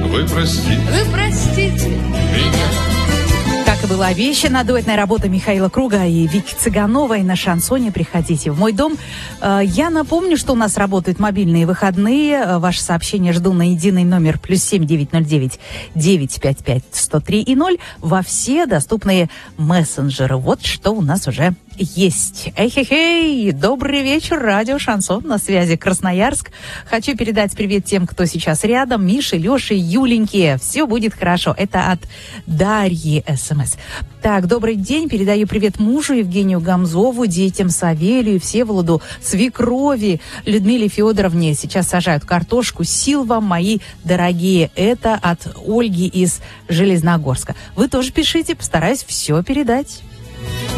Вы простите меня. Как и было обещано, дуэтная работа Михаила Круга и Вики Цыгановой на шансоне. Приходите в мой дом. Я напомню, что у нас работают мобильные выходные. Ваши сообщения жду на единый номер +7 909 955 103 и 0 во все доступные мессенджеры. Вот что у нас уже есть. Эй-хей-хей! Добрый вечер, радио «Шансон», на связи Красноярск. Хочу передать привет тем, кто сейчас рядом. Мише, Леше, Юленьке. Все будет хорошо. Это от Дарьи СМС. Так, добрый день. Передаю привет мужу Евгению Гамзову, детям Савелию, Всеволоду, свекрови, Людмиле Федоровне. Сейчас сажают картошку. Сил вам, мои дорогие. Это от Ольги из Железногорска. Вы тоже пишите, постараюсь все передать.